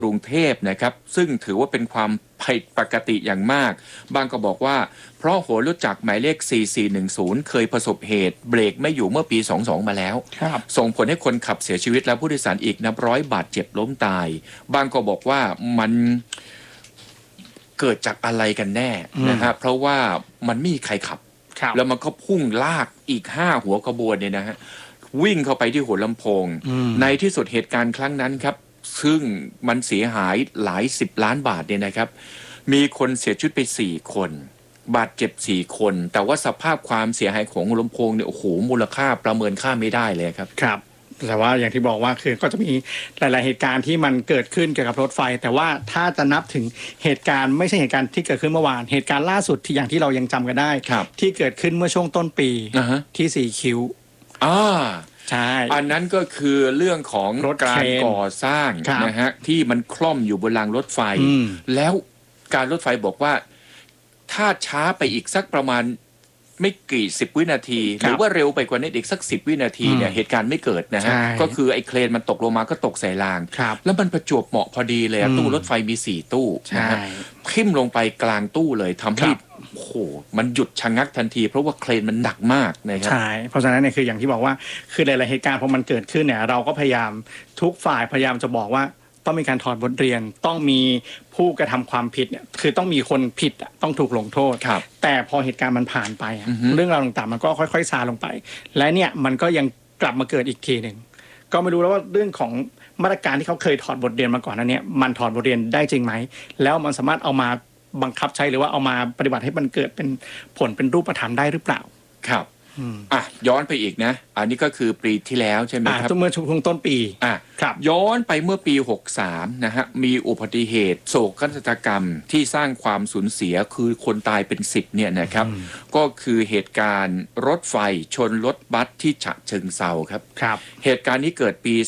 กรุงเทพนะครับซึ่งถือว่าเป็นความผิดปกติอย่างมากบางก็บอกว่าเพราะหัวรถจักรหมายเลข4410เคยประสบเหตุเบรกไม่อยู่เมื่อปี22มาแล้วส่งผลให้คนขับเสียชีวิตและผู้โดยสารอีกนับร้อยบาดเจ็บล้มตายบางก็บอกว่ามันเกิดจากอะไรกันแน่นะครับเพราะว่ามันไม่มีใครขับแล้วมันก็พุ่งลากอีก5หัวขบวนเนี่ยนะฮะวิ่งเข้าไปที่หัวลำโพงในที่สุดเหตุการณ์ครั้งนั้นครับซึ่งมันเสียหายหลาย10 ล้านบาทเนี่ยนะครับมีคนเสียชีวิตไป4 คนบาดเจ็บ4 คนแต่ว่าสภาพความเสียหายของหัวลำโพงเนี่ยโอ้โหมูลค่าประเมินค่าไม่ได้เลยครับครับแต่ว่าอย่างที่บอกว่าคือก็จะมีหลายๆเหตุการณ์ที่มันเกิดขึ้นเกี่ยวกับรถไฟแต่ว่าถ้าจะนับถึงเหตุการณ์ไม่ใช่เหตุการณ์ที่เกิดขึ้นเมื่อวานเหตุการณ์ล่าสุดที่อย่างที่เรายังจำกันได้ที่เกิดขึ้นเมื่อช่วงต้นปีที่สีคิ้วใช่อันนั้นก็คือเรื่องของการก่อสร้างนะฮะที่มันคล่อมอยู่บนรางรถไฟแล้วการรถไฟบอกว่าถ้าช้าไปอีกสักประมาณไม่กี่10 วินาทีหรือว่าเร็วไปกว่านี้อีกสัก10 วินาทีเนี่ยเหตุการณ์ไม่เกิดนะฮะก็คือไอ้เครนมันตกลงมาก็ตกใส่รางแล้วมันประจวบเหมาะพอดีเลยตู้รถไฟมี4 ตู้นะฮะทิ่มลงไปกลางตู้เลยทำให้โอ้โหมันหยุดชะงักทันทีเพราะว่าเครนมันหนักมากนะครับใช่เพราะฉะนั้นเนี่ยคืออย่างที่บอกว่าคือหลายๆเหตุการณ์พอมันเกิดขึ้นเนี่ยเราก็พยายามทุกฝ่ายพยายามจะบอกว่าต้องมีการถอดบทเรียนต้องมีผู้กระทำความผิดเนี่ยคือต้องมีคนผิดต้องถูกลงโทษแต่พอเหตุการณ์มันผ่านไปเรื่องราวต่างๆมันก็ค่อยๆซาลงไปและเนี่ยมันก็ยังกลับมาเกิดอีกทีหนึ่งก็ไม่รู้แล้วว่าเรื่องของมาตรการที่เขาเคยถอดบทเรียนมาก่อนนั้นเนี่ยมันถอดบทเรียนได้จริงไหมแล้วมันสามารถเอามาบังคับใช้หรือว่าเอามาปฏิบัติให้มันเกิดเป็นผลเป็นรูปธรรมได้หรือเปล่าครับย้อนไปอีกนะอันนี้ก็คือปีที่แล้วใช่ไหมครับเมื่อช่วงต้นปีครับย้อนไปเมื่อปี63นะฮะมีอุบัติเหตุโศกนาฏกรรมที่สร้างความสูญเสียคือคนตายเป็น10เนี่ยนะครับก็คือเหตุการณ์รถไฟชนรถบัสที่ฉะเชิงเทราครับเหตุการณ์นี้เกิดปี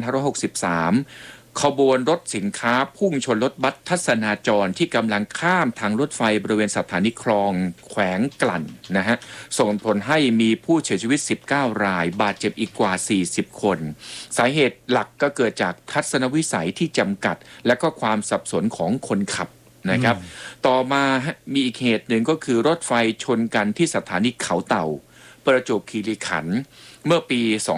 2563ขบวนรถสินค้าพุ่งชนรถบัสทัศนาจรที่กำลังข้ามทางรถไฟบริเวณสถานีคลองแขวงกลั่นนะฮะส่งผลให้มีผู้เสียชีวิต19 รายบาดเจ็บอีกกว่า40 คนสาเหตุหลักก็เกิดจากทัศนวิสัยที่จำกัดและก็ความสับสนของคนขับนะครับต่อมามีอีกเหตุหนึ่งก็คือรถไฟชนกันที่สถานีเขาเต่าประจวบคีรีขันธ์เมื่อปี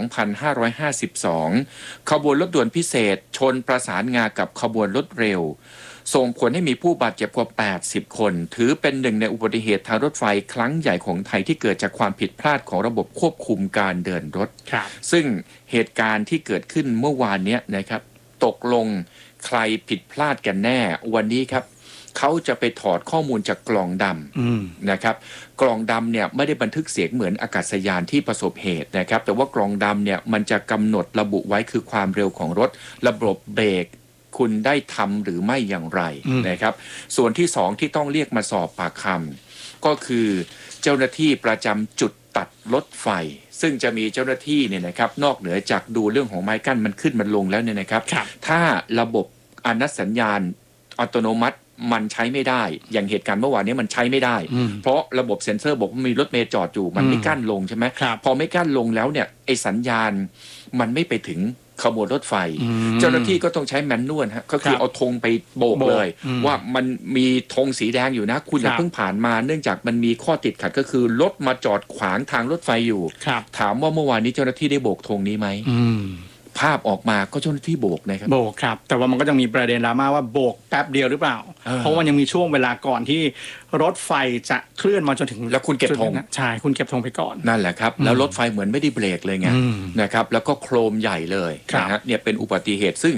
2552 ขบวนรถด่วนพิเศษชนประสานงากับขบวนรถเร็วส่งผลให้มีผู้บาดเจ็บกว่า80 คนถือเป็นหนึ่งในอุบัติเหตุทางรถไฟครั้งใหญ่ของไทยที่เกิดจากความผิดพลาดของระบบควบคุมการเดินรถซึ่งเหตุการณ์ที่เกิดขึ้นเมื่อวานนี้นะครับตกลงใครผิดพลาดกันแน่วันนี้ครับเขาจะไปถอดข้อมูลจากกล่องดำนะครับกล่องดำเนี่ยไม่ได้บันทึกเสียงเหมือนอากาศยานที่ประสบเหตุนะครับแต่ว่ากล่องดำเนี่ยมันจะกำหนดระบุไว้คือความเร็วของรถระบบเบรกคุณได้ทำหรือไม่อย่างไรนะครับส่วนที่2ที่ต้องเรียกมาสอบปากคำก็คือเจ้าหน้าที่ประจำจุดตัดรถไฟซึ่งจะมีเจ้าหน้าที่เนี่ยนะครับนอกเหนือจากดูเรื่องของไม้กั้นมันขึ้นมันลงแล้วเนี่ยนะครับถ้าระบบอนุสัญญาณอัตโนมัติมันใช้ไม่ได้อย่างเหตุการณ์เมื่อวานนี้มันใช้ไม่ได้เพราะระบบเซ็นเซอร์บอกว่ามีรถเมล์จอดอยู่มันไม่กั้นลงใช่ไหมพอไม่กั้นลงแล้วเนี่ยไอสัญญาณมันไม่ไปถึงขบวนรถไฟเจ้าหน้าที่ก็ต้องใช้แมนนวลฮะก็คือเอาธงไปโบกเลยว่ามันมีธงสีแดงอยู่นะคุณอย่าเพิ่งผ่านมาเนื่องจากมันมีข้อติดขัดก็คือรถมาจอดขวางทางรถไฟอยู่ถามว่าเมื่อวานนี้เจ้าหน้าที่ได้โบกธงนี้ไหมภาพออกมาก็เจ้าหน้าที่โบกนะครับโบกครับแต่ว่ามันก็ยังมีประเด็นดราม่าว่าโบกแป๊บเดียวหรือเปล่าเพราะว่ายังมีช่วงเวลาก่อนที่รถไฟจะเคลื่อนมาจนถึงแล้วคุณเก็บธงใช่คุณเก็บธงไปก่อนนั่นแหละครับแล้วรถไฟเหมือนไม่ได้เบรกเลยไงนะครับแล้วก็โครมใหญ่เลยนะฮะเนี่ยเป็นอุบัติเหตุซึ่ง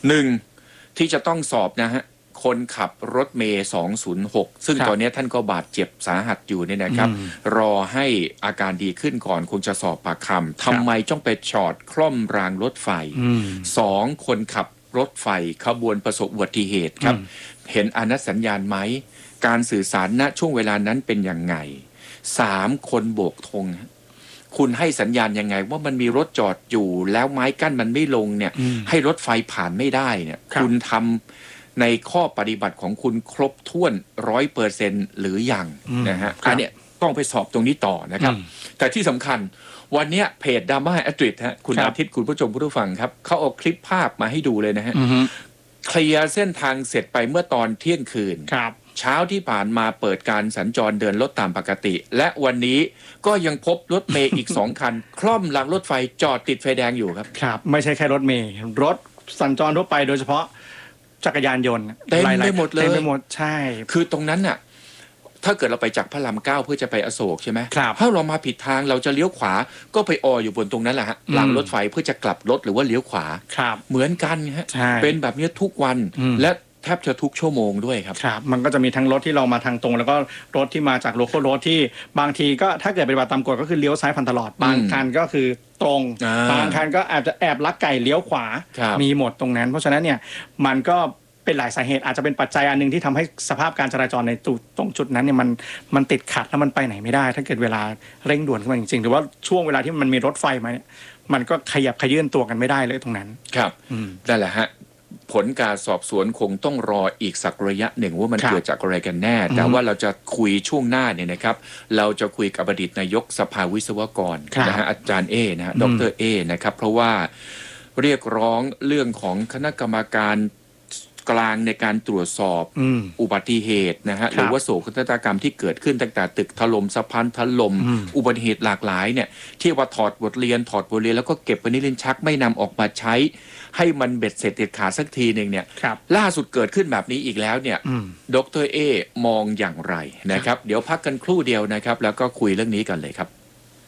1ที่จะต้องสอบนะฮะคนขับรถเมย์206ซึ่งตอนนี้ท่านก็บาดเจ็บสาหัสอยู่เนี่ยนะครับรอให้อาการดีขึ้นก่อนคงจะสอบปากคำทำไมต้องไปจอดคล่อมรางรถไฟ2คนขับรถไฟขบวนประสบอุบัติเหตุครับเห็นอนุสัญญาณไหมการสื่อสารณช่วงเวลานั้นเป็นยังไง3คนโบกธงคุณให้สัญญาณยังไงว่ามันมีรถจอดอยู่แล้วไม้กั้นมันไม่ลงเนี่ยให้รถไฟผ่านไม่ได้เนี่ยคุณทำในข้อปฏิบัติของคุณครบถ้วน 100% หรือยังนะฮะอันเนี้ยต้องไปสอบตรงนี้ต่อนะครับแต่ที่สำคัญวันนี้เพจดราม่าแอดริดฮะคุณอาทิตย์คุณผู้ชมผู้ฟังครับเขาเอาคลิปภาพมาให้ดูเลยนะฮะเคลียร์เส้นทางเสร็จไปเมื่อตอนเที่ยงคืนครับเช้าที่ผ่านมาเปิดการสัญจรเดินรถตามปกติและวันนี้ก็ยังพบรถเมย์อีก2 คันคล่อมรางรถไฟจอดติดไฟแดงอยู่ครับครับไม่ใช่แค่รถเมย์รถสัญจรทั่วไปโดยเฉพาะจักรยานยนต์เต็มไปหมดเลยเต็มไปหมดใช่คือตรงนั้นน่ะถ้าเกิดเราไปจากพระราม9เพื่อจะไปอโศกใช่ไหมครับถ้าเรามาผิดทางเราจะเลี้ยวขวาก็ไปอยู่บนตรงนั้นแหละฮะรางรถไฟเพื่อจะกลับรถหรือว่าเลี้ยวขวาเหมือนกันฮะเป็นแบบนี้ทุกวันและแทบจะทุกชั่วโมงด้วยครับครับมันก็จะมีทั้งรถที่เรามาทางตรงแล้วก็รถที่มาจากโลคอลรถที่บางทีก็ถ้าเกิดปฏิบัติตามกฎก็คือเลี้ยวซ้ายผ่านตลอดบางคันก็คือตรงบางคันก็อาจจะแอบลักไก่เลี้ยวขวามีหมดตรงนั้นเพราะฉะนั้นเนี่ยมันก็เป็นหลายสาเหตุอาจจะเป็นปัจจัยอันนึงที่ทำให้สภาพการจราจรในตรงจุดนั้นเนี่ยมันติดขัดแล้วมันไปไหนไม่ได้ถ้าเกิดเวลาเร่งด่วนขึ้นมาจริงๆหรือว่าช่วงเวลาที่มันมีรถไฟมาเนี่ยมันก็ขยับขยื่นตัวกันไม่ได้เลยตรงนั้นครับนั่นแหละฮะผลการสอบสวนคงต้องรออีกสักระยะหนึ่งว่ามันเกิดจากอะไรกันแน่แต่ว่าเราจะคุยช่วงหน้าเนี่ยนะครับเราจะคุยกับอดีตนายกสภาวิศวกรนะฮะอาจารย์นะฮะดร.นะครับเพราะว่าเรียกร้องเรื่องของคณะกรรมการกลางในการตรวจสอบอุบัติเหตุนะฮะหรือว่าโศกนาฏกรรมที่เกิดขึ้นตั้งแต่ตึกถล่มสะพานถล่มอุบัติเหตุหลากหลายเนี่ยที่ว่าถอดบทเรียนแล้วก็เก็บไว้ในลิ้นชักไม่นำออกมาใช้ให้มันเบ็ดเสร็จเด็ดขาดสักทีหนึ่งเนี่ยล่าสุดเกิดขึ้นแบบนี้อีกแล้วเนี่ยดร.มองอย่างไรนะครับเดี๋ยวพักกันครู่เดียวนะครับแล้วก็คุยเรื่องนี้กันเลยครับ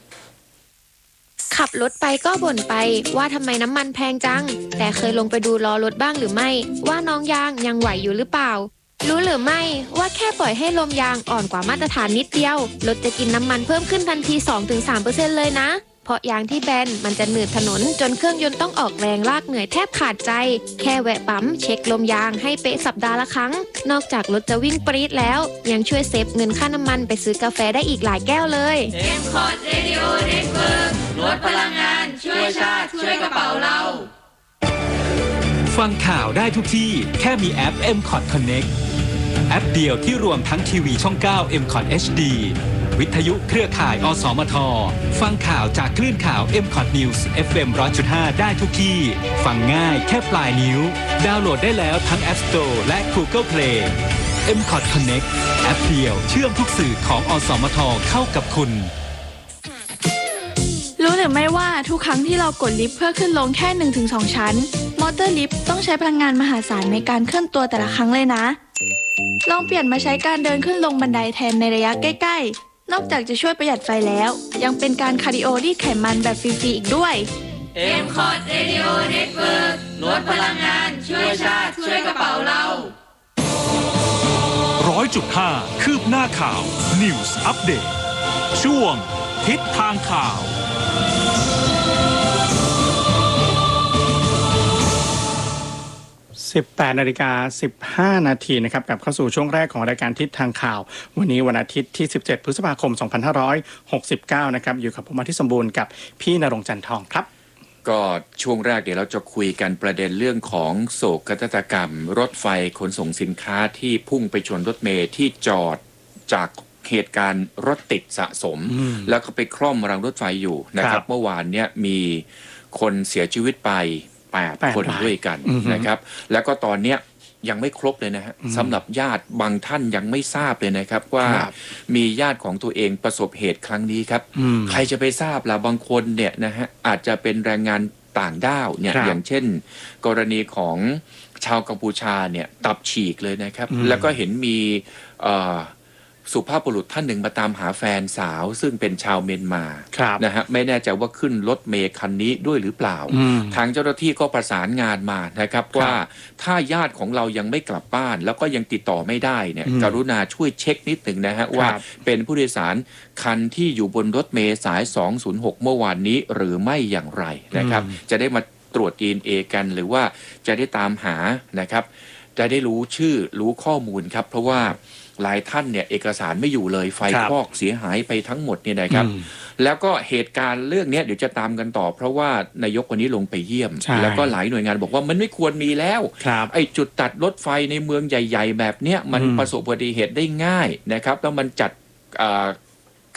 ขับรถไปก็บ่นไปว่าทำไมน้ำมันแพงจังแต่เคยลงไปดูล้อรถบ้างหรือไม่ว่าน้องยางยังไหวอยู่หรือเปล่ารู้หรือไม่ว่าแค่ปล่อยให้ลมยางอ่อนกว่ามาตรฐานนิดเดียวรถจะกินน้ำมันเพิ่มขึ้นทันที 2-3% เลยนะเพราะยางที่แบนมันจะหนืดถนนจนเครื่องยนต์ต้องออกแรงลากเหนื่อยแทบขาดใจแค่แวะปั๊มเช็คลมยางให้เป๊ะสัปดาห์ละครั้งนอกจากรถจะวิ่งปรี๊ดแล้วยังช่วยเซฟเงินค่าน้ำมันไปซื้อกาแฟได้อีกหลายแก้วเลย M-Cod Radio Network ลดพลังงานช่วยชาติช่วยกระเป๋าเราฟังข่าวได้ทุกที่แค่มีแอป M-Cod Connect แอปเดียวที่รวมทั้งทีวีช่อง 9 M-Cod HDวิทยุเครือข่ายอสมทฟังข่าวจากคลื่นข่าว M-Cod News FM 100.5 ได้ทุกที่ฟังง่ายแค่ปลายนิ้วดาวน์โหลดได้แล้วทั้ง App Store และ Google Play M-Cod Connect แอปเดียวเชื่อมทุกสื่อของอสมทเข้ากับคุณรู้หรือไม่ว่าทุกครั้งที่เรากดลิฟต์เพื่อขึ้นลงแค่ 1-2 ชั้นมอเตอร์ลิฟต์ต้องใช้พลังงานมหาศาลในการเคลื่อนตัวแต่ละครั้งเลยนะลองเปลี่ยนมาใช้การเดินขึ้นลงบันไดแทนในระยะใกล้ๆนอกจากจะช่วยประหยัดไฟแล้วยังเป็นการคาร์ดิโอรีดไขมันแบบฟรีๆอีกด้วย M-Cod Radio Network ลดพลังงานช่วยชาติช่วยกระเป๋าเรา 100.5 คืบหน้าข่าว News Update ช่วงทิศทางข่าว 18:15 นาทีนะครับกลับเข้าสู่ช่วงแรกของรายการทิศทางข่าววันนี้วันอาทิตย์ที่17พฤษภาคม2569นะครับอยู่กับผมอาทิตย์สมบูรณ์กับพี่ณรงค์จันทองครับก็ช่วงแรกเดี๋ยวเราจะคุยกันประเด็นเรื่องของโศกนาฏกรรมรถไฟขนส่งสินค้าที่พุ่งไปชนรถเมล์ที่จอดจากเหตุการณ์รถติดสะสมแล้วก็ไปคล่อมรางรถไฟอยู่นะครับเมื่อวานเนี้ยมีคนเสียชีวิตไป8 คนด้วยกันนะครับแล้วก็ตอนเนี้ยยังไม่ครบเลยนะฮะสำหรับญาติบางท่านยังไม่ทราบเลยนะครับว่ามีญาติของตัวเองประสบเหตุครั้งนี้ครับใครจะไปทราบล่ะบางคนเนี่ยนะฮะอาจจะเป็นแรงงานต่างด้าวเนี่ยอย่างเช่นกรณีของชาวกัมพูชาเนี่ยตับฉีกเลยนะครับแล้วก็เห็นมีสุภาพบุรุษท่านหนึ่งมาตามหาแฟนสาวซึ่งเป็นชาวเมียนมานะฮะไม่แน่ใจว่าขึ้นรถเมล์คันนี้ด้วยหรือเปล่าทางเจ้าหน้าที่ก็ประสานงานมานะครับว่าถ้าญาติของเรายังไม่กลับบ้านแล้วก็ยังติดต่อไม่ได้เนี่ยกรุณาช่วยเช็คนิดหนึ่งนะฮะว่าเป็นผู้โดยสารคันที่อยู่บนรถเมล์สาย206เมื่อวานนี้หรือไม่อย่างไรนะครับจะได้มาตรวจ DNA กันหรือว่าจะได้ตามหานะครับจะได้รู้ชื่อรู้ข้อมูลครับเพราะว่าหลายท่านเนี่ยเอกสารไม่อยู่เลยไฟคลอกเสียหายไปทั้งหมดเนี่ยนะครับแล้วก็เหตุการณ์เรื่องนี้เดี๋ยวจะตามกันต่อเพราะว่านายกวันนี้ลงไปเยี่ยมแล้วก็หลายหน่วยงานบอกว่ามันไม่ควรมีแล้วไอ้จุดตัดรถไฟในเมืองใหญ่ๆแบบเนี้ยมันประสบอุบัติเหตุได้ง่ายนะครับแล้วมันจัด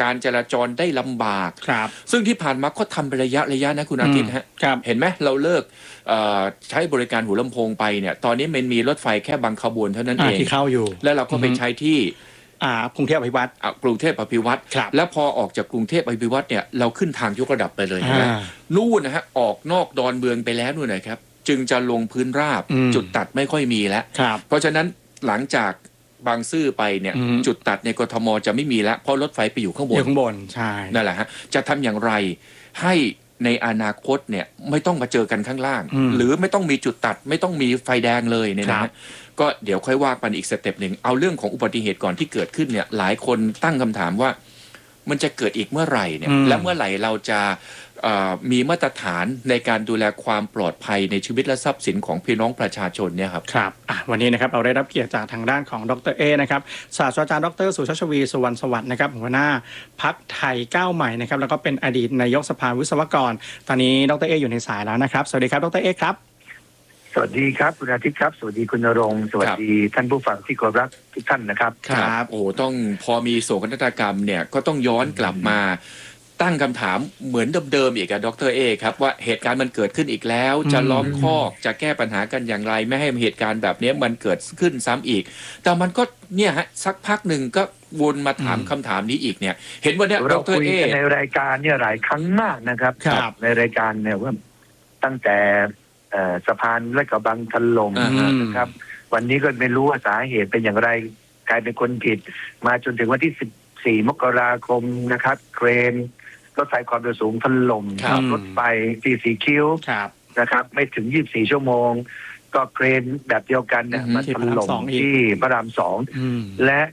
การจราจรได้ลำบากครับซึ่งที่ผ่านมาก็ทำเป็นระยะนะคุณอาทิตย์ฮะครับเห็นไหมเราเลิกใช้บริการหัวลำโพงไปเนี่ยตอนนี้มันมีรถไฟแค่บางขบวนเท่านั้นเองที่เข้าอยู่แล้วเราก็ไปใช้ที่กรุงเทพอภิวัตรกรุงเทพอภิวัตรครับแล้วพอออกจากกรุงเทพอภิวัตรเนี่ยเราขึ้นทางยกระดับไปเลยนะอ่านู่นนะฮะออกนอกดอนเมืองไปแล้วนู่นนะครับจึงจะลงพื้นราบ จุดตัดไม่ค่อยมีแล้วครับเพราะฉะนั้นหลังจากบางซื่อไปเนี่ยจุดตัดในกทมจะไม่มีแล้วเพราะรถไฟไปอยู่ข้างบอน ยู่ข้างบนใช่นั่นแหละฮะจะทำอย่างไรให้ในอนาคตเนี่ยไม่ต้องมาเจอกันข้างล่าง หรือไม่ต้องมีจุดตัดไม่ต้องมีไฟแดงเลยเนี่ยนะฮะก็เดี๋ยวค่อยว่ากันอีกสเต็ปหนึ่งเอาเรื่องของอุบัติเหตุก่อนที่เกิดขึ้นเนี่ยหลายคนตั้งคำถามว่ามันจะเกิดอีกเมื่อไหร่เนี่ยและเมื่อไหร่เราจะมีมาตรฐานในการดูแลความปลอดภัยในชีวิตและทรัพย์สินของพี่น้องประชาชนเนี่ยครับครับวันนี้นะครับเราได้รับเกียรติจากทางด้านของดร.เอนะครับศาสตราจารย์ดร.สุชาติชวีสุวรรณสวัสดิ์นะครับหัวหน้าพรรคไทยก้าวใหม่นะครับแล้วก็เป็นอดีตนายกสภาวิศวกรตอนนี้ดร.เออยู่ในสายแล้วนะครับสวัสดีครับดร.เอครับสวัสดีครับคุณอาทิตย์ครับสวัสดีคุณณรงค์สวัสดีท่านผู้ฟังที่เคารพรักทุกท่านนะครับครับโอ้ต้องพอมีโศกนาฏกรรมเนี่ยก็ต้องย้อนกลับมาตั้งคำถามเหมือนเดิมๆอีกดร.เอครับว่าเหตุการณ์มันเกิดขึ้นอีกแล้วจะล้อมคอกจะแก้ปัญหากันอย่างไรไม่ให้เหตุการณ์แบบนี้มันเกิดขึ้นซ้ำอีกแต่มันก็เนี่ยฮะสักพักหนึ่งก็วนมาถามคำถามนี้อีกเนี่ยเห็นว่าเนี่ยเราคุยกันในรายการเนี่ยหลายครั้งมากนะครับในรายการเนี่ยว่าตั้งแต่สะพานและกระบังถล่มนะครับวันนี้ก็ไม่รู้ว่าสาเหตุเป็นอย่างไรกลายเป็นคนผิดมาจนถึงวันที่14 มกราคมนะครับเครนรถไฟความเร็วสูงถล่มรถไฟ4 คิ้วนะครับไม่ถึง24 ชั่วโมงก็เครนแบบเดียวกันเนี่ยมันถล่มที่พระราม 2และ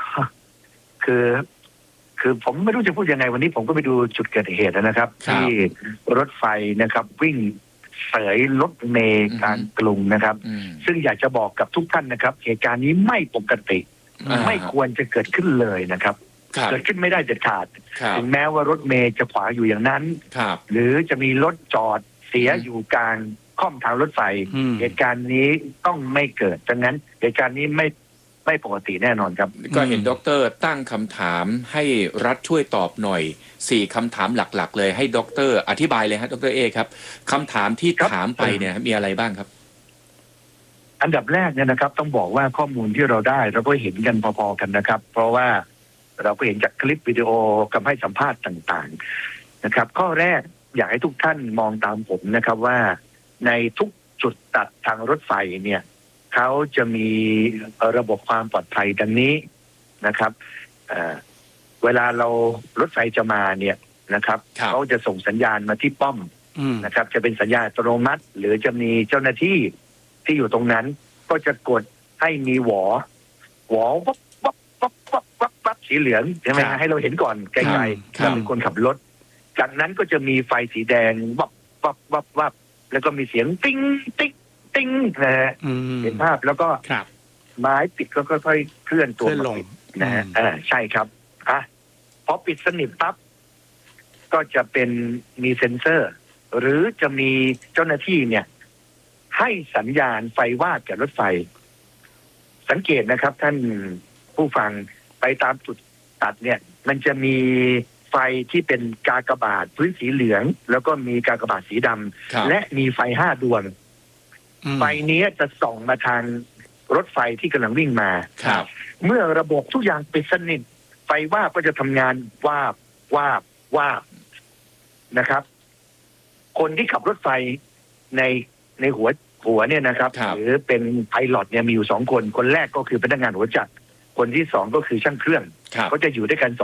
คือผมไม่รู้จะพูดยังไงวันนี้ผมก็ไปดูจุดเกิดเหตุนะครับที่รถไฟนะครับวิ่งเสยรถเมล์กลางกรุงนะครับซึ่งอยากจะบอกกับทุกท่านนะครับเหตุการณ์นี้ไม่ปกติไม่ควรจะเกิดขึ้นเลยนะครับเกิดขึ้นไม่ได้เด็ดขาดถึงแม้ว่ารถเมล์จะขวางอยู่อย่างนั้นหรือจะมีรถจอดเสียอยู่กลางค่อมทางรถไฟเหตุการณ์นี้ต้องไม่เกิดดังนั้นเหตุการณ์นี้ไม่ปกติแน่นอนครับก็เห็นดร.ตั้งคำถามให้รัฐช่วยตอบหน่อย4คำถามหลักๆเลยให้ดร.อธิบายเลยฮะดร.เอครับคำถามที่ถามไปเนี่ยมีอะไรบ้างครับอันดับแรกเนี่ยนะครับต้องบอกว่าข้อมูลที่เราได้เราก็เห็นกันพอๆกันนะครับเพราะว่าเราก็เห็นจากคลิปวิดีโอกับให้สัมภาษณ์ต่างๆนะครับข้อแรกอยากให้ทุกท่านมองตามผมนะครับว่าในทุกจุดตัดทางรถไฟเนี่ยเขาจะมีระบบความปลอดภัยดังนี้นะครับเวลาเรารถไฟจะมาเนี่ยนะครับเขาจะส่งสัญญาณมาที่ป้อมนะครับจะเป็นสัญญาณอัตโนมัติหรือจะมีเจ้าหน้าที่ที่อยู่ตรงนั้นก็จะกดให้มีหวอวับสีเหลืองใช่ไหมให้เราเห็นก่อนไกลๆเราเป็นคนขับรถจากนั้นก็จะมีไฟสีแดงวับแล้วก็มีเสียงติ้งติ๊กติ้งนะฮะเห็นภาพแล้วก็ไม้ปิดก็ค่อยๆเคลื่อนตัวลงนะฮะใช่ครับพอปิดสนิทปั๊บก็จะเป็นมีเซ็นเซอร์หรือจะมีเจ้าหน้าที่เนี่ยให้สัญญาณไฟวาบแก่รถไฟสังเกตนะครับท่านผู้ฟังไปตามจุดตัดเนี่ยมันจะมีไฟที่เป็นกากบาทพื้นสีเหลืองแล้วก็มีกากบาทสีดำและมีไฟ5 ดวงไฟนี้จะส่องมาทางรถไฟที่กำลังวิ่งมาเมื่อระบบทุกอย่างปิดสนิทไฟวาบก็จะทำงานวาบนะครับคนที่ขับรถไฟในหัวเนี่ยนะครับหรือเป็นไพลอตเนี่ยมีอยู่2 คนคนแรกก็คือพนักงานหัวจักรคนที่2ก็คือช่างเครื่องก็จะอยู่ด้วยกัน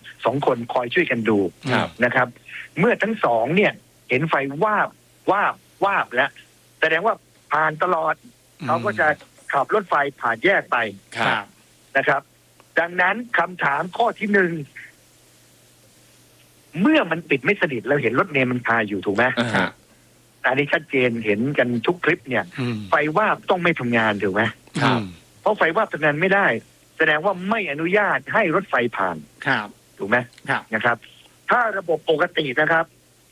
2 คนคอยช่วยกันดูนะครับเมื่อทั้ง2เนี่ยเห็นไฟวาบแล้วแสดงว่าผ่านตลอดเขาก็จะขับรถไฟผ่านแยกไปนะครับดังนั้นคำถามข้อที่1เมื่อมันปิดไม่สนิทเราเห็นรถเมล์มันพาอยู่ถูกไหมอันนี้ชัดเจนเห็นกันทุกคลิปเนี่ยไฟวาบต้องไม่ทำงานถูกไหมเพราะไฟวาบทำงานไม่ได้แสดงว่าไม่อนุญาตให้รถไฟผ่านถูกไหมนะครับถ้าระบบปกตินะครับ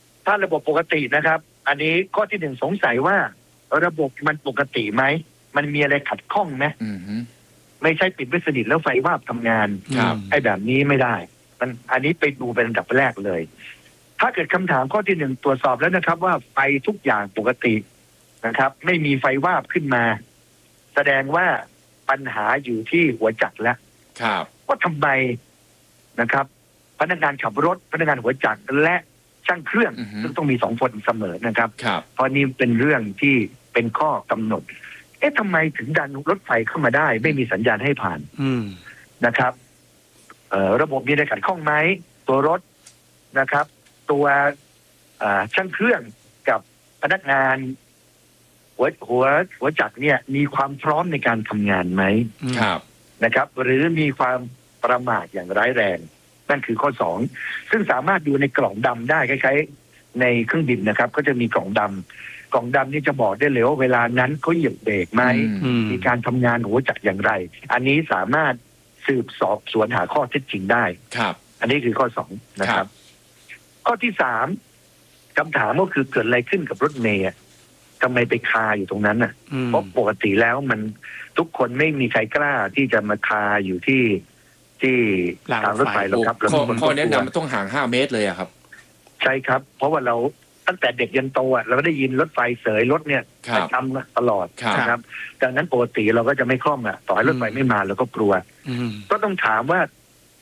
อันนี้ข้อที่1สงสัยว่าระบบมันปกติไหมมันมีอะไรขัดข้องไหมไม่ใช่ปิดไม่สนิทแล้วไฟวาบทำงานไอ้แบบนี้ไม่ได้อันนี้ไปดูเป็นอันดับแรกเลย ถ้าเกิดคำถามข้อที่ 1ตรวจสอบแล้วนะครับว่าไฟทุกอย่างปกตินะครับ ไม่มีไฟวาบขึ้นมา แสดงว่าปัญหาอยู่ที่หัวจักรแล้วครับว่าทำไมนะครับ พนักงานขับรถพนักงานหัวจักรและช่างเครื่องซึ่งต้องมี2 คนเสมอนะครับครับเพราะนี่เป็นเรื่องที่เป็นข้อกำหนดทำไมถึงดันรถไฟเข้ามาได้ ไม่มีสัญญาณให้ผ่านนะครับระบบมีอะไรขัดข้องไหมตัวรถนะครับ ตัวช่างเครื่องกับพนักงานหัวจักรเนี่ยมีความพร้อมในการทำงานไหมครับนะครับ หรือมีความประมาทอย่างร้ายแรงนั่นคือข้อ2ซึ่งสามารถดูในกล่องดำได้คล้ายๆในเครื่องบินนะครับก็จะมีกล่องดำนี่จะบอกได้เลยว่าเวลานั้นเขาเหยียบเบรกไหมมีการทำงานหัวจักรอย่างไรอันนี้สามารถสืบสอบสวนหาข้อเท็จจริงได้ครับอันนี้คือข้อ2นะครับข้อที่3คำถามก็คือเกิดอะไรขึ้นกับรถเมล์ทำไมไปคาอยู่ตรงนั้นน่ะเพราะปกติแล้วมันทุกคนไม่มีใครกล้าที่จะมาคาอยู่ที่ทางรถไฟหรอกครับข้อแนะนำมันต้องห่าง5 เมตรเลยอะครับใช่ครับเพราะว่าเราตั้งแต่เด็กยันโตเราได้ยินรถไฟเสยรถเนี่ยประจำตลอดนะครับดังนั้นปกติเราก็จะไม่คล่องต่อให้รถไฟไม่มาเราก็กลัวก็ต้องถามว่า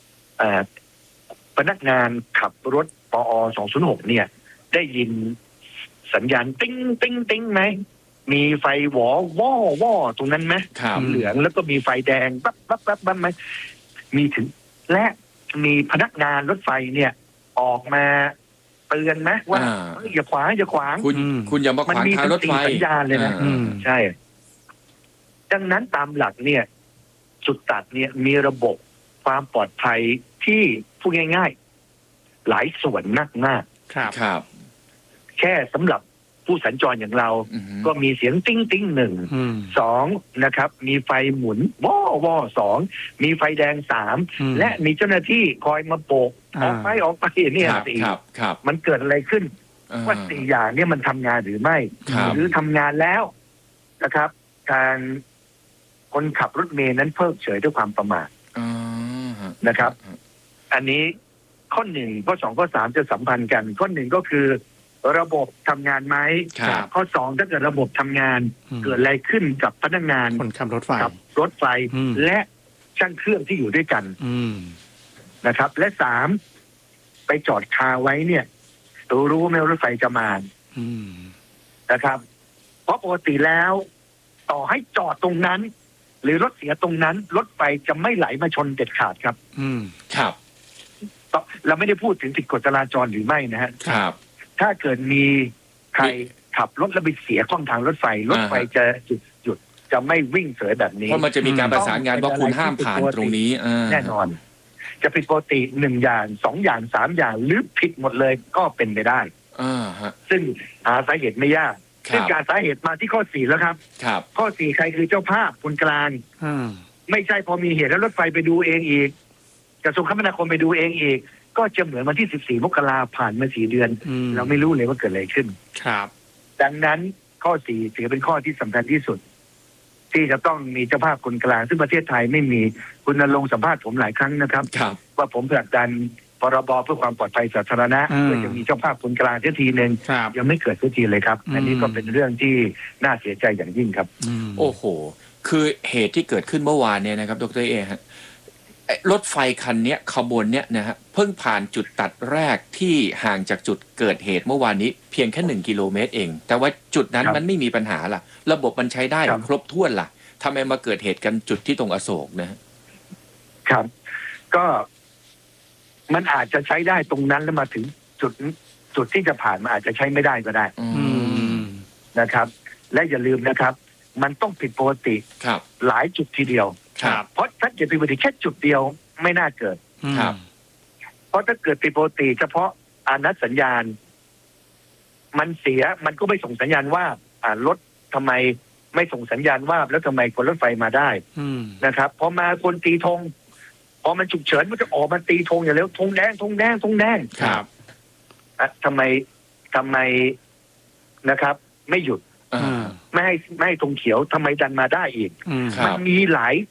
พนักงานขับรถปอ206เนี่ยได้ยินสัญญาณติ้งติ้งติ้งไหมมีไฟหวอว่อตรงนั้นไหมสีเหลืองแล้วก็มีไฟแดงปั๊บปั๊บปั๊บปั๊บไหมมีถึงและมีพนักงานรถไฟเนี่ยออกมาเตือนไหมว่าอย่าขวางคุณอย่ามาขวางทางรถไฟสัญญาณเลยนะใช่ดังนั้นตามหลักเนี่ยจุดตัดเนี่ยมีระบบความปลอดภัยที่พูดง่ายๆหลายส่วนมากครับแค่สำหรับผู้สัญจรอย่างเราก็มีเสียงติ้งติ้ง1 2นะครับมีไฟหมุนว่อ2มีไฟแดง3และมีเจ้าหน้าที่คอยมาโบกออกไปเนี่ย4มันเกิดอะไรขึ้นว่า4อย่างเนี่ยมันทำงานหรือไม่หรือทำงานแล้วนะครับการคนขับรถเมล์นั้นเพิกเฉยด้วยความประมาทนะครับอันนี้ข้อ1ข้อ2ข้อ3จะสัมพันธ์กันข้อ1ก็คือระบบทำงานไหมข้อ2ถ้าเกิดระบบทำงานเกิดอะไรขึ้นกับพนักงานคนขับรถไฟกับรถไฟและช่างเครื่องที่อยู่ด้วยกันนะครับและ3ไปจอดคาไว้เนี่ยรู้ไหมรถไฟจะมานะครับเพราะปกติแล้วต่อให้จอดตรงนั้นหรือรถเสียตรงนั้นรถไฟจะไม่ไหลมาชนเด็ดขาดครับครับเราไม่ได้พูดถึงผิดกฎจราจรหรือไม่นะฮะครับถ้าเกิดมีใครขับรถแล้วไปเสียข้องทางรถไฟจะหยุดจะไม่วิ่งเสยแบบนี้เพราะมันจะมีการประสานงานว่าคุณห้ามผ่านตรงนี้แน่นอนจะผิดปกติ1อย่าง2อย่าง3อย่างหรือผิดหมดเลยก็เป็นไปได้ซึ่งหาสาเหตุไม่ยากซึ่งการสาเหตุมาที่ข้อ4แล้วครับข้อ4ใครคือเจ้าภาพคนกลางไม่ใช่พอมีเหตุแล้วรถไฟไปดูเองอีกกระทรวงคมนาคมไปดูเองอีกก็จะเหมือนวันที่14 มกราผ่านมา4 เดือนเราไม่รู้เลยว่าเกิดอะไรขึ้นครับดังนั้นข้อ4ถือเป็นข้อที่สำคัญที่สุดที่จะต้องมีเจ้าภาพคนกลางซึ่งประเทศไทยไม่มีคุณณรงค์สัมภาษณ์ผมหลายครั้งนะครับว่าผมผลักดันพรบเพื่อความปลอดภัยสาธารณะเพื่อจะมีเจ้าภาพคนกลางทีนึงยังไม่เกิดสักทีเลยครับอันนี้ก็เป็นเรื่องที่น่าเสียใจอย่างยิ่งครับโอ้โหคือเหตุที่เกิดขึ้นเมื่อวานเนี่ยนะครับดร.เอฮะรถไฟคันนี้ขบวนเนี้ยนะฮะเพิ่งผ่านจุดตัดแรกที่ห่างจากจุดเกิดเหตุเมื่อวานนี้เพียงแค่1 กิโลเมตรเองแต่ว่าจุดนั้นมันไม่มีปัญหาล่ะระบบมันใช้ได้ครบถ้วนล่ะทำไมมาเกิดเหตุกันจุดที่ตรงอโศกนะครับก็มันอาจจะใช้ได้ตรงนั้นแล้วมาถึงจุดที่จะผ่านมาอาจจะใช้ไม่ได้ก็ได้นะครับและอย่าลืมนะครับมันต้องผิดปกติหลายจุดทีเดียวเพราะถ้าเกิดผิดปกติแค่จุดเดียวไม่น่าเกิดเพราะถ้าเกิดผิดปกติเฉพาะอนัตสัญญาณมันเสียมันก็ไม่ส่งสัญญาณว่ารถทำไมไม่ส่งสัญญาณว่าแล้วทำไมคนรถไฟมาได้นะครับพอมาคนตีธงพอมันฉุกเฉินมันจะออกมาตีธงอย่างเร็วธงแดงครับทำไมนะครับไม่หยุดไม่ให้ธงเขียวทำไมดันมาได้อีกมันมีหลาย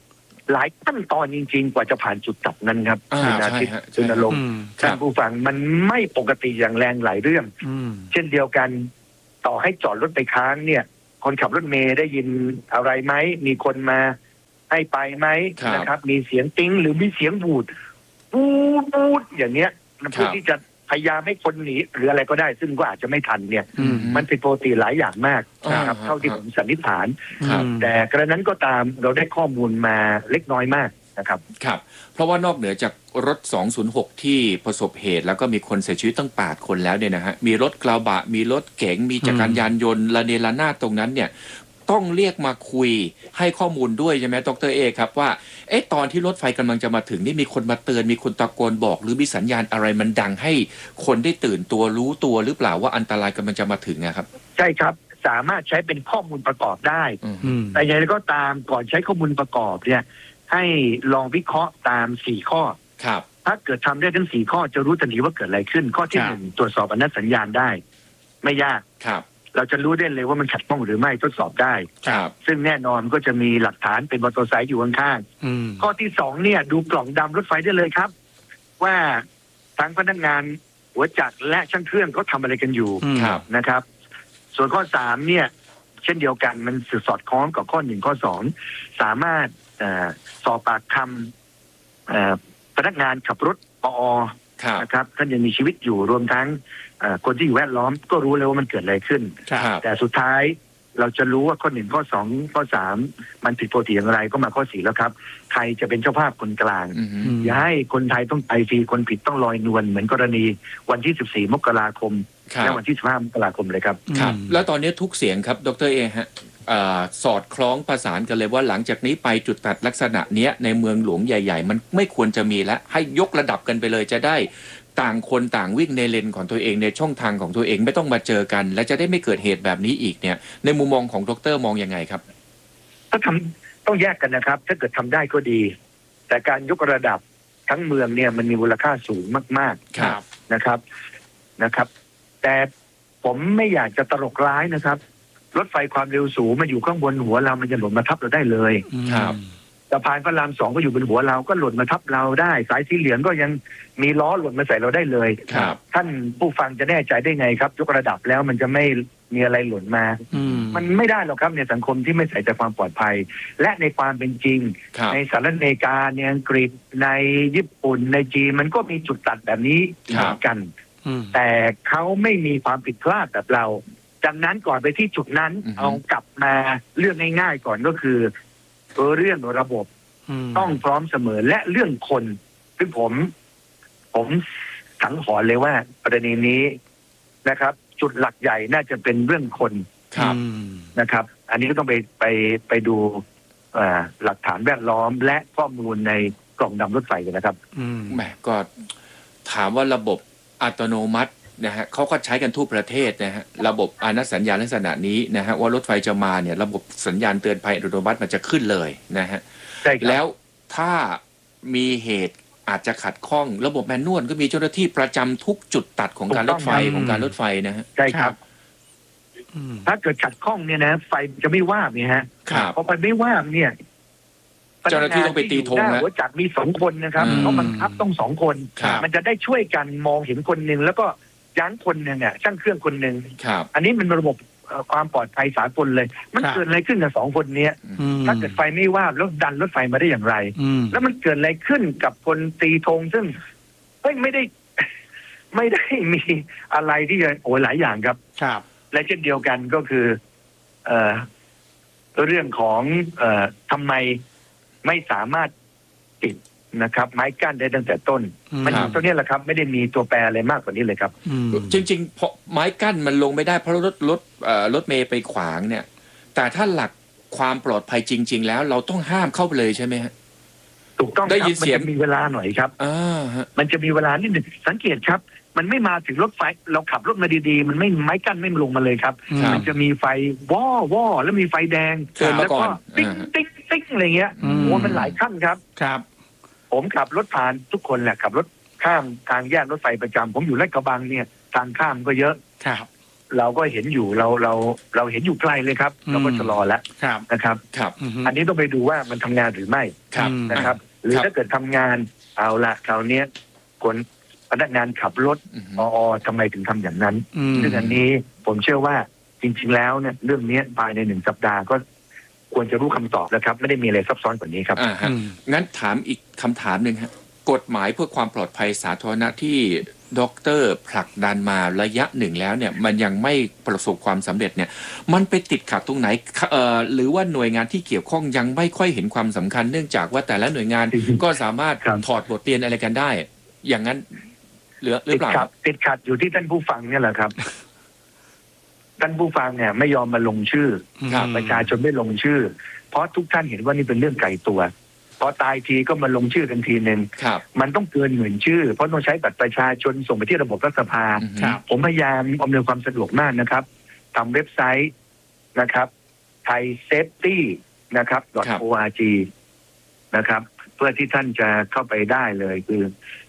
หลายขั้นตอนจริงๆกว่าจะผ่านจุดตัดนั้นครับคุณอาทิตย์คุณณรงค์ท่านผู้ฟังมันไม่ปกติอย่างแรงหลายเรื่องเช่นเดียวกันต่อให้จอดรถไปค้างเนี่ยคนขับรถเมล์ได้ยินอะไรไหมมีคนมาให้ไปไหมนะครับมีเสียงติ้งหรือมีเสียงบูดอย่างเนี้ยมันเพื่อที่จะพยายามให้คนหนีหรืออะไรก็ได้ซึ่งก็อาจจะไม่ทันเนี่ยมันผิดปกติหลายอย่างมากนะครับเท่าที่ผมสันนิษฐานแต่กระนั้นก็ตามเราได้ข้อมูลมาเล็กน้อยมากนะครับครับเพราะว่านอกเหนือจากรถ206ที่ประสบเหตุแล้วก็มีคนเสียชีวิตตั้ง8คนแล้วเนี่ยนะฮะมีรถกระบะมีรถเก๋งมีจักรยานยนต์ระเนระนาดตรงนั้นเนี่ยต้องเรียกมาคุยให้ข้อมูลด้วยใช่ไหมดร.เอครับว่าตอนที่รถไฟกำลังจะมาถึงนี่มีคนมาเตือนมีคนตะโกนบอกหรือมีสัญญาณอะไรมันดังให้คนได้ตื่นตัวรู้ตัวหรือเปล่าว่าอันตรายกำลังจะมาถึงนะครับใช่ครับสามารถใช้เป็นข้อมูลประกอบได้แต่อย่างไรก็ตามก่อนใช้ข้อมูลประกอบเนี่ยให้ลองวิเคราะห์ตาม4ข้อครับถ้าเกิดทำได้ทั้ง4ข้อจะรู้ทันทีว่าเกิดอะไรขึ้นข้อที่1ตรวจสอบอนุสัญญาณได้ไม่ยากครับเราจะรู้ได้เลยว่ามันขัดข้องหรือไม่ทดสอบได้ซึ่งแน่นอนก็จะมีหลักฐานเป็นมอเตอร์ไซค์อยู่ข้างๆข้อที่2เนี่ยดูกล่องดำรถไฟได้เลยครับว่าทั้งพนักงานหัวจักรและช่างเครื่องเขาทำอะไรกันอยู่นะครับส่วนข้อ3เนี่ยเช่นเดียวกันมันสอดคล้องกับข้อ1ข้อ2สามารถสอบปากคำพนักงานขับรถปอ.นะครับท่านยังมีชีวิตอยู่รวมทั้งคนที่อยู่แวดล้อมก็รู้เลยว่ามันเกิดอะไรขึ้นแต่สุดท้ายเราจะรู้ว่าข้อ1ข้อ2ข้อ3มันผิดปกติอย่างไรก็มาข้อ4แล้วครับใครจะเป็นเจ้าภาพคนกลางอย่าให้คนไทยต้องไปฟรีคนผิดต้องลอยนวลเหมือนกรณีวันที่14มกราคมและวันที่15มกราคมเลยครับแล้วตอนนี้ทุกเสียงครับดร.เอฮะสอดคล้องประสานกันเลยว่าหลังจากนี้ไปจุดตัดลักษณะเนี้ยในเมืองหลวงใหญ่ๆมันไม่ควรจะมีแล้วให้ยกระดับกันไปเลยจะได้ต่างคนต่างวิ่งในเลนของตัวเองในช่องทางของตัวเองไม่ต้องมาเจอกันและจะได้ไม่เกิดเหตุแบบนี้อีกเนี่ยในมุมมองของดร.มองยังไงครับถ้าต้องแยกกันนะครับถ้าเกิดทำได้ก็ดีแต่การยกระดับทั้งเมืองเนี่ยมันมีมูลค่าสูงมากๆนะครับแต่ผมไม่อยากจะตลกร้ายนะครับรถไฟความเร็วสูงมันอยู่ข้างบนหัวเรามันจะหล่นมาทับเราได้เลยครับสะพานพระราม2ก็อยู่บนหัวเราก็หล่นมาทับเราได้สายสีเหลืองก็ยังมีล้อหล่นมาใส่เราได้เลยท่านผู้ฟังจะแน่ใจได้ไงครับยกระดับแล้วมันจะไม่มีอะไรหล่นมามันไม่ได้หรอกครับในสังคมที่ไม่ใส่ใจความปลอดภัยและในความเป็นจริงในสหรัฐอเมริกาในอังกฤษในญี่ปุ่นในจีนมันก็มีจุดตัดแบบนี้เหมือนกันแต่เขาไม่มีความผิดพลาดแบบเราดังนั้นก่อนไปที่จุดนั้นเอากลับมาเรื่องง่ายๆก่อนก็คือเรื่องระบบต้องพร้อมเสมอและเรื่องคนซึ่งผมสังหรณ์เลยว่าประเด็นนี้นะครับจุดหลักใหญ่น่าจะเป็นเรื่องคนนะครับอันนี้ก็ต้องไปดูหลักฐานแวดล้อมและข้อมูลในกล่องดำรถไฟกันนะครับแหมก็ถามว่าระบบอัตโนมัตินะฮะเขาก็ใช้กันทั่วประเทศนะฮะระบบอนุสัญญาณลักษณะนี้นะฮะว่ารถไฟจะมาเนี่ยระบบสัญญาณเตือนภัยอัตโนมัติมันจะขึ้นเลยนะฮะแล้วถ้ามีเหตุอาจจะขัดข้องระบบแมนนวลก็มีเจ้าหน้าที่ประจำทุกจุดตัดของการรถไฟนะฮะใช่ครับถ้าเกิดขัดข้องเนี่ยนะไฟจะไม่ว่างเนี่ยฮะพอไฟไม่ว่างเนี่ยเจ้าหน้าที่ต้องไปตีธงนะหัวจักรมี2คนนะครับเขาบังคับต้อง2คนมันจะได้ช่วยกันมองเห็นคนหนึ่งแล้วก็ยั้งคนหนึ่งอ่ะช่างเครื่องคนหนึ่งอันนี้มันระบบความปลอดภัยสากลเลยมันเกิดอะไรขึ้นกับ2คนนี้ถ้าเกิดไฟไม่ว่างแล้วดันรถไฟมาได้อย่างไรแล้วมันเกิดอะไรขึ้นกับคนตีธงซึ่งไม่ได้มีอะไรที่จะหลายอย่างครับและเช่นเดียวกันก็คือเรื่องของทำไมไม่สามารถติดนะครับไม้กั้นได้ตั้งแต่ต้นมันตัวนี้แหละครับไม่ได้มีตัวแปรอะไรมากกว่านี้เลยครับจริงๆเพราะไม้กั้นมันลงไม่ได้เพราะรถเมย์ไปขวางเนี่ยแต่ถ้าหลักความปลอดภัยจริงๆแล้วเราต้องห้ามเข้าไปเลยใช่ไหมฮะถูกต้องได้ยินเสียงมีเวลาหน่อยครับมันจะมีเวลานิดหนึ่งสังเกตครับมันไม่มาถึงรถไฟเราขับรถมาดีๆมันไม่ไม้กั้นไม่ลงมาเลยครับมันจะมีไฟว่อแล้วมีไฟแดงแล้วก็ติ๊งอะไรเงี้ยโอ้มันหลายขั้นครับผมขับรถผ่านทุกคนแหละขับรถข้ามทางแยกรถไฟประจำผมอยู่ลาดกระบังเนี่ยทางข้ามก็เยอะเราก็เห็นอยู่เราเห็นอยู่ไกลเลยครับเราก็ชะลอแล้วครับนะครับครับอันนี้ต้องไปดูว่ามันทำงานหรือไม่ครับนะครับ หรือถ้าเกิดทำงานเอาละคราวนี้คนพนักงานขับรถอือฮึทำไมถึงทำอย่างนั้นอืมซึ่งอันนี้ผมเชื่อว่าจริงๆแล้วเนี่ยเรื่องนี้ภายใน1 สัปดาห์ก็ควรจะรู้คำตอบแล้วครับไม่ได้มีอะไรซับซ้อนกว่านี้ครับฮะงั้นถามอีกคำถามหนึ่งฮะกฎหมายเพื่อความปลอดภัยสาธารณะที่ดร.ผลักดันมาระยะหนึ่งแล้วเนี่ยมันยังไม่ประสบความสำเร็จเนี่ยมันไปติดขัดตรงไหนหรือว่าหน่วยงานที่เกี่ยวข้องยังไม่ค่อยเห็นความสำคัญเนื่องจากว่าแต่ละหน่วยงานก็สามารถครับถอดบทเรียนอะไรกันได้ อย่างนั้นหรือเปล่าติดขัดอยู่ที่ท่านผู้ฟังเนี่ยแหละครับ ท่านผู้ฟังเนี่ยไม่ยอมมาลงชื่อครับประชาชนไม่ลงชื่อ เพราะทุกท่านเห็นว่านี่เป็นเรื่องไกลตัวพอตายทีก็มาลงชื่อกันทีนึงครับมันต้องเกิน10,000 ชื่อเพราะต้องใช้บัตรประชาชนส่งไปที่ระบบรัฐสภาครับผมพยายามอำนวยความสะดวกมากนะครับทำเว็บไซต์นะครับ thaisafety นะครับ .org นะครับ เพื่อที่ท่านจะเข้าไปได้เลยคือ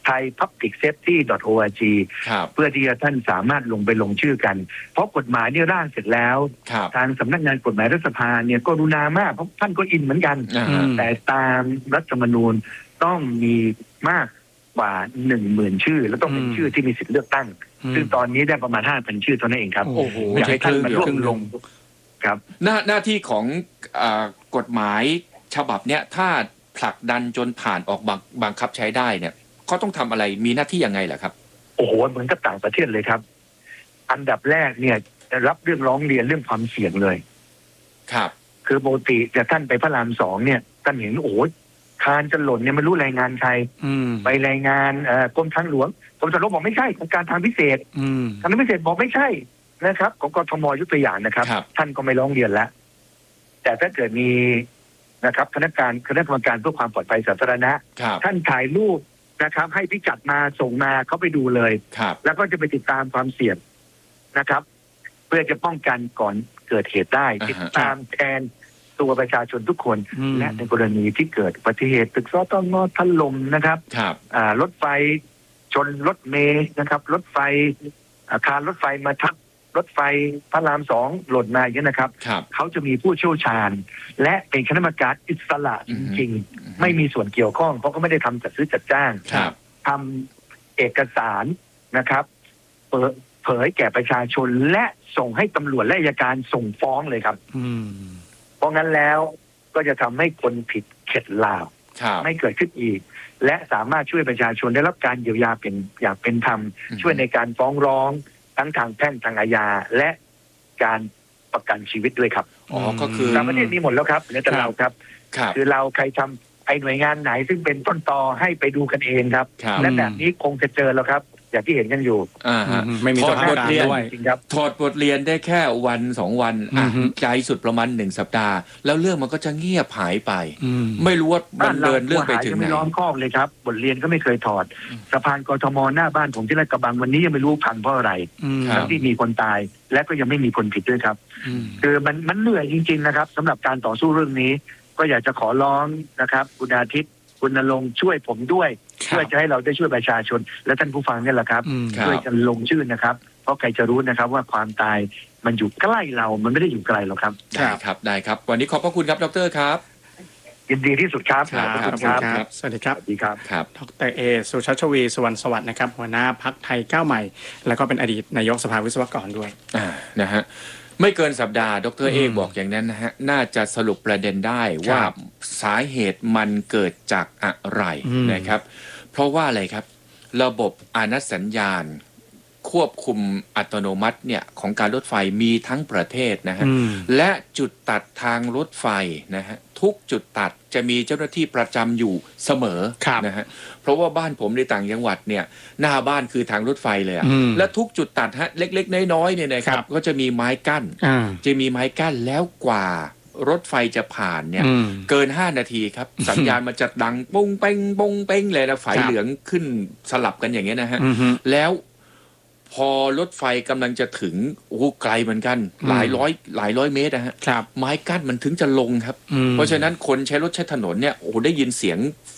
thaipublicsafety.org ครับเพื่อที่จะท่านสามารถลงไปลงชื่อกัน เพราะกฎหมายนี่ร่างเสร็จแล้วครับทางสำนักงานกฎหมายรัฐสภาเนี่ยก็รุณามากเพราะท่านก็อินเหมือนกัน แต่ตามรัฐธรรมนูญต้องมีมากกว่า 10,000 ชื่อ แล้วต้องเป็นชื่อที่มีสิทธิเลือกตั้ง ซึ่งตอนนี้ได้ประมาณ 5,000 ชื่อเท่านั้นเองครับโอ้โหอยากให้ท่านมาร่วมครึ่งลงครับหน้าที่ของกฎหมายฉบับเนี้ยถ้าผลักดันจนผ่านออกบังคับใช้ได้เนี่ยเขาต้องทำอะไรมีหน้าที่ยังไงเหรอครับโอ้โหเหมือนกับต่างประเทศเลยครับ อันดับแรกเนี่ยรับเรื่องร้องเรียนเรื่องความเสี่ยงเลยครับคือปกติจะท่านไปพระราม 2เนี่ยท่านเห็นโอ้โหคานจะหล่นเนี่ยไม่รู้รายงานใคร ไปรายงานกรมทางหลวงกรมทางหลวงบอกไม่ใช่ของการทางพิเศษทางพิเศษบอกไม่ใช่นะครับของกทมยกตัวอย่างนะครับ ท่านก็ไม่ร้องเรียนแล้วแต่ถ้าเกิดมีนะครับคณะกรรมการเพื่อความปลอดภัยสาธารณะครับท่านถ่ายรูปนะครับ ให้พิกัดมาส่งมาเขาไปดูเลยครับแล้วก็จะไปติดตามความเสี่ยงนะครับ เพื่อจะป้องกันก่อนเกิดเหตุได้อ่าฮะติดตามแทนตัวประชาชนทุกคน และในกรณีที่เกิดอุบัติเหตุตึกสตงถล่มนะครับครับรถไฟชนรถเมล์นะครับ รถไฟอาคารรถไฟมาทับรถไฟพระราม 2หล่นมาอย่างนี้นะครับครับเขาจะมีผู้เชี่ยวชาญ และเป็นคณะกรรมการอิสระจริงๆไม่มีส่วนเกี่ยวข้องเพราะก็ไม่ได้ทำจัดซื้อจัดจ้างครับทำเอกสารนะครับเผยแก่ประชาชนและส่งให้ตำรวจและอัยการส่งฟ้องเลยครับเพราะงั้นแล้วก็จะทำให้คนผิดเข็ดหลาบครับไม่เกิดขึ้นอีก และสามารถช่วยประชาชนได้รับการเยียวยาอย่างเป็นธรรม ช่วยในการฟ้องร้องทั้งทางแพ่งทางอาญาและการประกันชีวิตด้วยครับอ๋อก็คือต่างประเทศมีหมดแล้วครับเหลือแต่เราครับครับคือเราใครทำไอ้หน่วยงานไหนซึ่งเป็นต้นตอให้ไปดูกันเองครับครับและแบบนี้คงจะเจอแล้วครับ อย่างที่เห็นกันอยู่ฮะไม่มีถอสดภาพบทการเรียนด้วยจริงครับถอดบทเรียนได้แค่วัน2 วันใจสุดประมาณ1 สัปดาห์ แล้วเรื่องมันก็จะเงียบหายไป ไม่รู้ว่ามันเดินเรื่องไปถึงไหนไม่ล้อมคอกเลยครับ บทเรียนก็ไม่เคยถอดสะพานกทมหน้าบ้านผมที่ลาดกระบังวันนี้ยังไม่รู้พังเพราะอะไรครับทั้งที่มีคนตาย และก็ยังไม่มีคนผิดด้วยครับ คือมันเหนื่อยจริง ๆนะครับสำหรับการต่อสู้เรื่องนี้ ก็อยากจะขอร้องนะครับคุณอาทิตย์คุณณรงค์ช่วยผมด้วยเพื่อจะให้เราได้ช่วยประชาชน และท่านผู้ฟังเนี่ยแหละครับครับช่วยกันลงชื่อนะครับ เพราะใครจะรู้นะครับว่าความตายมันอยู่ใกล้เรามันไม่ได้อยู่ไกลหรอกครับได้ครับได้ครับ วันนี้ขอบพระคุณครับดรครับยินดีที่สุดครับครับขอบคุณคครัรับบสวัสดีครับสวัสดีครับครับดร.เอสุชัชวีสุวรรณสวัสดิ์นะครับหัวหน้าพรรคไทยก้าวใหม่ แล้วก็เป็นอดีตนายกสภาวิศวกรด้วยนะฮะไม่เกินสัปดาห์ดร.เอกบอกอย่างนั้นนะฮะน่าจะสรุปประเด็นได้ว่าสาเหตุมันเกิดจากอะไรนะครับ เพราะว่าอะไรครับ ระบบอานัตสัญญาณควบคุมอัตโนมัติเนี่ยของการรถไฟมีทั้งประเทศนะฮะและจุดตัดทางรถไฟนะฮะทุกจุดตัดจะมีเจ้าหน้าที่ประจำอยู่เสมอนะฮะเพราะว่าบ้านผมในต่างจังหวัดเนี่ยหน้าบ้านคือทางรถไฟเลยอะและทุกจุดตัดฮะเล็กๆน้อยๆเนี่ยนะครับก็จะมีไม้กั้นจะมีไม้กั้นแล้วกว่ารถไฟจะผ่านเนี่ยเกิน5 นาทีครับสัญญาณมันจะดังปุ้งเป้งปุ้งเป้งเลยนะไฟเหลืองขึ้นสลับกันอย่างเงี้ยนะฮะแล้วพอรถไฟกำลังจะถึงไกลเหมือนกันหลายร้อยเมตรนะฮะไม้กั้นมันถึงจะลงครับเพราะฉะนั้นคนใช้รถใช้ถนนเนี่ยได้ยินเสียง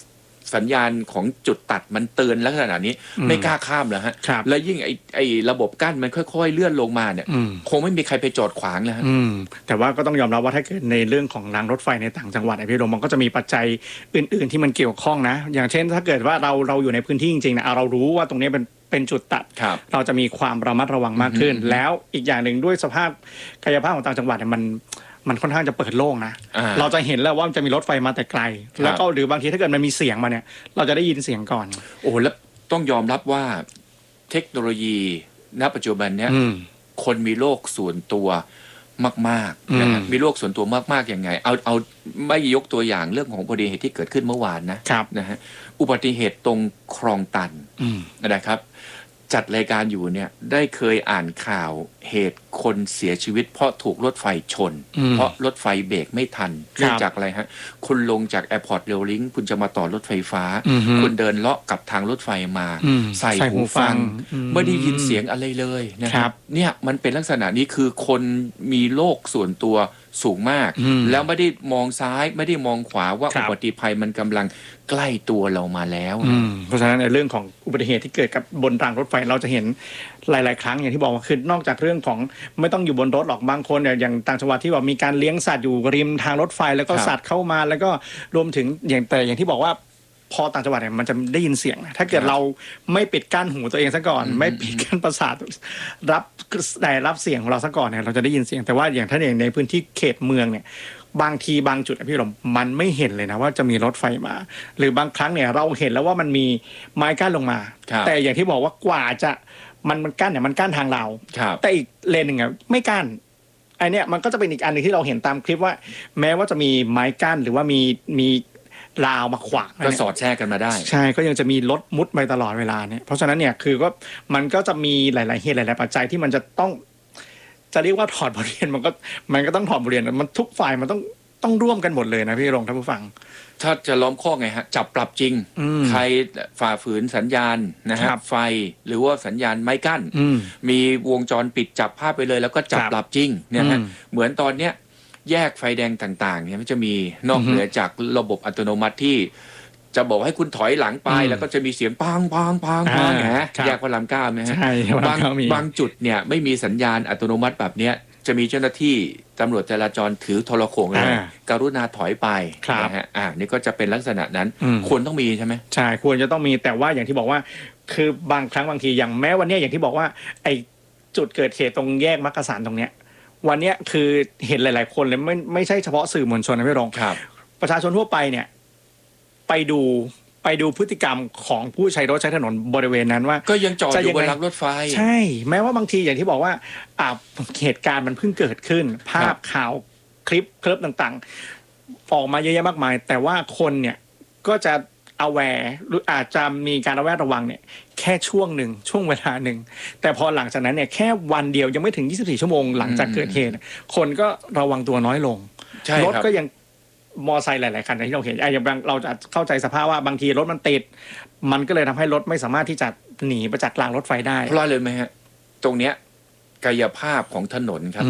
สัญญาณของจุดตัดมันเตือนลักษณะนี้ไม่กล้าข้ามแล้วฮะและยิ่งไอ้ระบบกั้นมันค่อยๆเลื่อนลงมาเนี่ยคงไม่มีใครไปจอดขวางแล้วฮะแต่ว่าก็ต้องยอมรับว่าถ้าเกิดในเรื่องของรางรถไฟในต่างจังหวัดพี่โดมมันก็จะมีปัจจัยอื่นๆที่มันเกี่ยวข้องนะอย่างเช่นถ้าเกิดว่าเราอยู่ในพื้นที่จริงๆนะเรารู้ว่าตรงนี้เป็นจุดตัดเราจะมีความระมัดระวังมากขึ้นแล้วอีกอย่างหนึ่งด้วยสภาพกายภาพของต่างจังหวัดเนี่ยมันค่อนข้างจะเปิดโล่งนะเราจะเห็นแล้วว่ามันจะมีรถไฟมาแต่ไกลแล้วก็หรือบางทีถ้าเกิดมันมีเสียงมาเนี่ยเราจะได้ยินเสียงก่อนโอ้แล้วต้องยอมรับว่าเทคโนโลยีณปัจจุบันเนี่ยคนมีโลกส่วนตัวมากๆนะฮะมีโลกส่วนตัวมากๆยังไงเอาไม่ยกตัวอย่างเรื่องของอุบัติเหตุที่เกิดขึ้นเมื่อวานนะฮะอุบัติเหตุตรงคลองตันนะครับจัดรายการอยู่เนี่ยได้เคยอ่านข่าวเหตุคนเสียชีวิตเพราะถูกรถไฟชนเพราะรถไฟเบรกไม่ทันเนื่องจากอะไรฮะคุณลงจากแอร์พอร์ตเรลลิงคุณจะมาต่อรถไฟฟ้าคุณเดินเลาะกับทางรถไฟมาใส่หูฟังไม่ได้ยินเสียงอะไรเลยนะครับเนี่ยมันเป็นลักษณะนี้คือคนมีโลกส่วนตัวสูงมากแล้วไม่ได้มองซ้ายไม่ได้มองขวาว่าอุบัติภัยมันกำลังใกล้ตัวเรามาแล้วเพราะฉะนั้นในเรื่องของอุบัติเหตุที่เกิดกับบนรางรถไฟเราจะเห็นหลายๆครั้งอย่างที่บอกว่าคือนอกจากเรื่องของไม่ต้องอยู่บนรถหรอกบางคนอย่างต่างจังหวัดที่ว่ามีการเลี้ยงสัตว์อยู่ริมทางรถไฟแล้วก็สัตว์เข้ามาแล้วก็รวมถึงอย่างที่บอกว่าพอต่างจังหวัดเนี่ยมันจะได้ยินเสียงถ้าเกิดเราไม่ปิดกั้นหูตัวเองซะก่อนไม่ปิดกั้นประสาทรับเสียงของเราซะก่อนเนี่ยเราจะได้ยินเสียงแต่ว่าอย่างถ้าในพื้นที่เขตเมืองเนี่ยบางทีบางจุดพี่ลมมันไม่เห็นเลยนะว่าจะมีรถไฟมาหรือบางครั้งเนี่ยเราเห็นแล้วว่ามันมีไม้กั้นลงมาแต่อย่างที่บอกว่ากว่าจะมันกั้นเนี่ยมันกั้นทางเราแต่อีกเลนหนึ่งอ่ะไม่กั้นไอเนี้ยมันก็จะเป็นอีกอันนึงที่เราเห็นตามคลิปว่าแม้ว่าจะมีไม้กั้นหรือว่ามีราวมาขวางก็สอดแทรกกันมาได้ใช่ก็ยังจะมีรถมุดไปตลอดเวลาเนี่ยเพราะฉะนั้นเนี่ยคือก็มันก็จะมีหลายๆเหตุหลายๆปัจจัยที่มันจะต้องจะเรียกว่าถอดบทเรียนมันก็ต้องถอดบทเรียนมันทุกฝ่ายมันต้องร่วมกันหมดเลยนะพี่รงท่านผู้ฟังถ้าจะล้อมข้อไงฮะจับปรับจริงใครฝ่าฝืนสัญญาณนะฮะไฟหรือว่าสัญญาณไม้กั้นมีวงจรปิดจับภาพไปเลยแล้วก็จับปรับจริงเนี่ยฮะเหมือนตอนเนี้ยแยกไฟแดงต่างๆเนี่ยมันจะมีนอกเหนือจากระบบอัตโนมัติที่จะบอกให้คุณถอยหลังไปแล้วก็จะมีเสียงปังนะแยกพระราม9นะฮะบางจุดเนี่ยไม่มีสัญญาณอัตโนมัติแบบเนี้ยจะมีเจ้าหน้าที่ตำรวจจราจรถือโทรโข่งเลยกรุณาถอยไปนะฮะนี่ก็จะเป็นลักษณะนั้นควรต้องมีใช่ไหมใช่ควรจะต้องมีแต่ว่าอย่างที่บอกว่าคือบางครั้งบางทีอย่างแม้วันนี้อย่างที่บอกว่าไอ้จุดเกิดเหตุตรงแยกมักกะสันตรงเนี้ยวันนี้คือเห็นหลายๆคนเลยไม่ใช่เฉพาะสื่อมวลชนนะพี่รงประชาชนทั่วไปเนี่ยไปดูพฤติกรรมของผู้ใช้รถใช้ถนนบริเวณนั้นว่าก็ยังจอดอยู่บนรางรถไฟใช่แม้ว่าบางทีอย่างที่บอกว่าเหตุการณ์มันเพิ่งเกิดขึ้นภาพข่าวคลิปต่างๆออกมาเยอะแยะมากมายแต่ว่าคนเนี่ยก็จะaware หรืออาจจะมีการระวังเนี่ยแค่ช่วงเวลาหนึ่งแต่พอหลังจากนั้นเนี่ยแค่วันเดียวยังไม่ถึง24ชั่วโมงหลังจากเกิดเหตุคนก็ระวังตัวน้อยลงรถก็ยังมอไซค์หลายๆคันที่เราเห็นอย่างเราจะเข้าใจสภาพว่าบางทีรถมันติดมันก็เลยทำให้รถไม่สามารถที่จะหนีไปจากรางรถไฟได้เพราะเลยไหมฮะตรงเนี้ยกายภาพของถนนครับ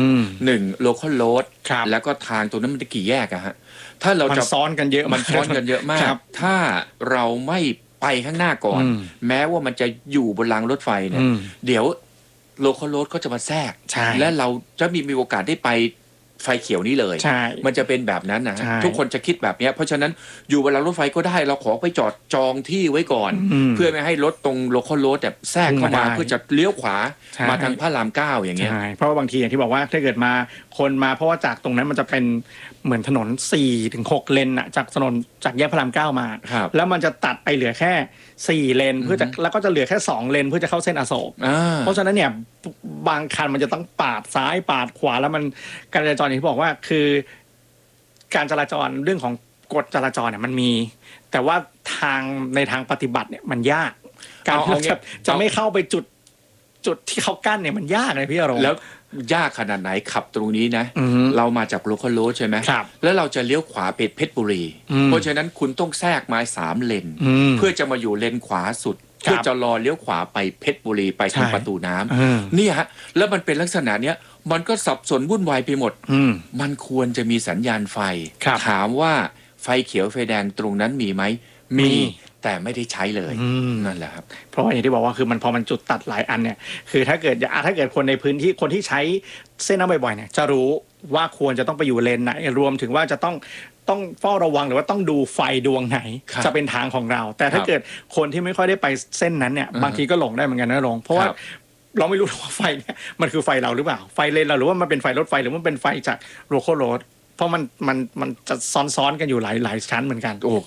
1 local road แล้วก็ทางตรงนั้นมันกี่แยกอะฮะถ้าเราจะซ้อนกันเยอะมันซ้อนกันเยอะมากถ้าเราไม่ไปข้างหน้าก่อนแม้ว่ามันจะอยู่บนรางรถไฟเนี่ยเดี๋ยว local road ก็จะมาแทรกและเราจะมีโอกาสได้ไปไฟเขียวนี้เลยมันจะเป็นแบบนั้นนะทุกคนจะคิดแบบนี้เพราะฉะนั้นอยู่บนรางรถไฟก็ได้เราขอไปจองที่ไว้ก่อนเพื่อไม่ให้รถตรงโลคอลโรดแบบแทรกเข้ามาเพื่อจะเลี้ยวขวามาทางพระราม9อย่างเงี้ยเพราะว่าบางทีอย่างที่บอกว่าถ้าเกิดมาคนมาเพราะว่าจากตรงนั้นมันจะเป็นเหมือนถนน 4-6 เลนน่ะจากถนนจากแยกพระราม9มาแล้วมันจะตัดไปเหลือแค่4เลนเพื่อจะแล้วก็จะเหลือแค่2เลนเพื่อจะเข้าเส้นอโศกเพราะฉะนั้นเนี่ยบางคันมันจะต้องปาดซ้ายปาดขวาแล้วมันการจราจรอย่างที่บอกว่าคือการจราจรเรื่องของกฎจราจรเนี่ยมันมีแต่ว่าในทางปฏิบัติเนี่ยมันยากการจะไม่เข้าไปจุดที่เขากั้นเนี่ยมันยากเลยพี่อารมณ์แล้วยากขนาดไหนขับตรงนี้นะเรามาจากโลคอลโรดใช่ไหมแล้วเราจะเลี้ยวขวาไปเพชรบุรีเพราะฉะนั้นคุณต้องแทรกมา3เลนเพื่อจะมาอยู่เลนขวาสุดเพื่อจะรอเลี้ยวขวาไปเพชรบุรีไปทางประตูน้ำนี่ฮะแล้วมันเป็นลักษณะเนี้ยมันก็สับสนวุ่นวายไปหมดมันควรจะมีสัญญาณไฟถามว่าไฟเขียวไฟแดงตรงนั้นมีไหมมีแต่ไม่ได้ใช้เลยนั่นแหละครับเพราะว่าอย่างที่บอกว่าคือมันพอมันจุดตัดหลายอันเนี่ยคือถ้าเกิดคนในพื้นที่คนที่ใช้เส้นนั้นบ่อยๆเนี่ยจะรู้ว่าควรจะต้องไปอยู่เลนไหนรวมถึงว่าจะต้องเฝ้าระวังหรือว่าต้องดูไฟดวงไหนจะเป็นทางของเรา แต่ถ้าเกิดคนที่ไม่ค่อยได้ไปเส้นนั้นเนี่ยบางทีก็หลงได้เหมือนกันนะหลงเพราะว่าเราไม่รู้ว่าไฟเนี่ยมันคือไฟเราหรือเปล่าไฟเลนเราหรือว่ามันเป็นไฟรถไฟหรือมันเป็นไฟจากโลคอลโรดเพราะมันจะซ้อนๆกันอยู่หลายชั้นเหมือนกันโอ้